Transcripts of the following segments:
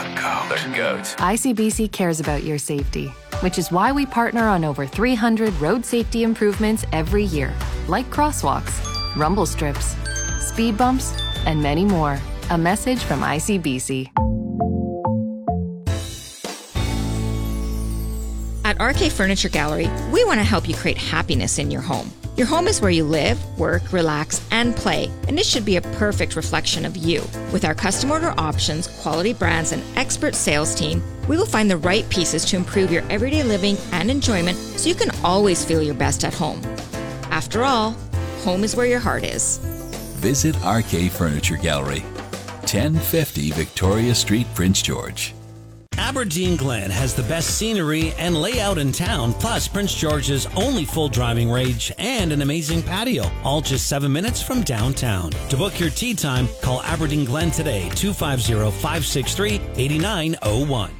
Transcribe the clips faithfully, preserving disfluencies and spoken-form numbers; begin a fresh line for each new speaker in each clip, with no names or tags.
The GOAT. The GOAT.
I C B C cares about your safety, which is why we partner on over three hundred road safety improvements every year, like crosswalks, rumble strips, speed bumps, and many more. A message from I C B C.
At R K Furniture Gallery, we want to help you create happiness in your home. Your home is where you live, work, relax, and play, and it should be a perfect reflection of you. With our custom order options, quality brands, and expert sales team, we will find the right pieces to improve your everyday living and enjoyment so you can always feel your best at home. After all, home is where your heart is.
Visit R K Furniture Gallery, ten fifty Victoria Street, Prince George.
Aberdeen Glen has the best scenery and layout in town, plus Prince George's only full driving range and an amazing patio, all just seven minutes from downtown. To book your tea time, call Aberdeen Glen today, two five zero, five six three, eight nine zero one.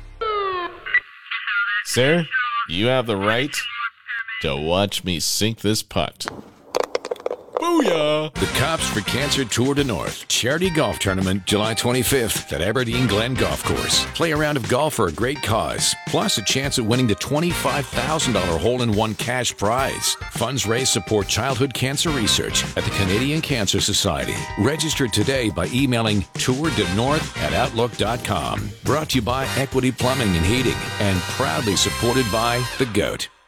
Sir, you have the right to watch me sink this putt. Booyah!
The Cops for Cancer Tour de North Charity Golf Tournament, July twenty-fifth at Aberdeen Glen Golf Course. Play a round of golf for a great cause, plus a chance at winning the twenty-five thousand dollars hole-in-one cash prize. Funds raised support childhood cancer research at the Canadian Cancer Society. Register today by emailing tour de north at outlook dot com. Brought to you by Equity Plumbing and Heating and proudly supported by The GOAT.